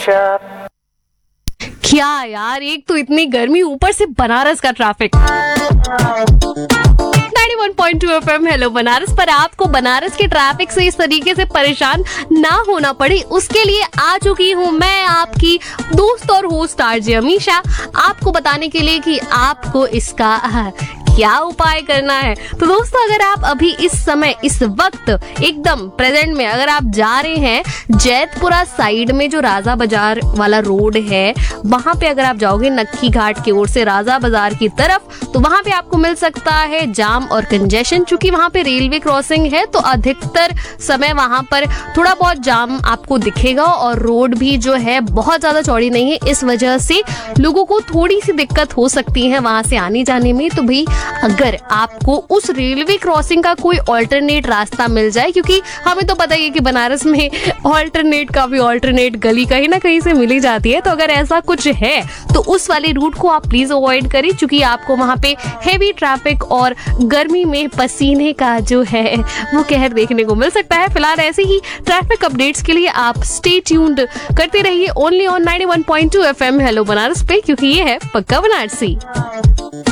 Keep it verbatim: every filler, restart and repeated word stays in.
क्या यार, एक तो इतनी गर्मी, ऊपर से बनारस का ट्रैफिक। इक्यानवे पॉइंट दो एफ एम हेलो बनारस पर आपको बनारस के ट्रैफिक से इस तरीके से परेशान ना होना पड़े, उसके लिए आ चुकी हूँ मैं, आपकी दोस्त और होस्ट आरजे अमीशा, आपको बताने के लिए कि आपको इसका क्या उपाय करना है। तो दोस्तों, अगर आप अभी इस समय इस वक्त एकदम प्रेजेंट में अगर आप जा रहे हैं जैतपुरा साइड में, जो राजा बाजार वाला रोड है, वहां पे अगर आप जाओगे नक्की घाट की ओर से राजा बाजार की तरफ, तो वहां पे आपको मिल सकता है जाम और कंजेशन। चूंकि वहां पे रेलवे क्रॉसिंग है तो अधिकतर समय वहां पर थोड़ा बहुत जाम आपको दिखेगा, और रोड भी जो है बहुत ज्यादा चौड़ी नहीं है, इस वजह से लोगों को थोड़ी सी दिक्कत हो सकती है वहां से आने जाने में। तो भाई अगर आपको उस रेलवे क्रॉसिंग का कोई ऑल्टरनेट रास्ता मिल जाए, क्योंकि हमें तो पता ही है कि बनारस में ऑल्टरनेट का भी ऑल्टरनेट गली कहीं ना कहीं से मिल ही जाती है, तो अगर ऐसा कुछ है तो उस वाले रूट को आप प्लीज अवॉइड करें, क्योंकि आपको वहां पे हेवी ट्रैफिक और गर्मी में पसीने का जो है वो कहर देखने को मिल सकता है। फिलहाल ऐसे ही ट्रैफिक अपडेट्स के लिए आप स्टे ट्यून्ड करते रहिए only on ninety one point two F M hello Banaras पे, क्योंकि ये है पक्का बनारसी।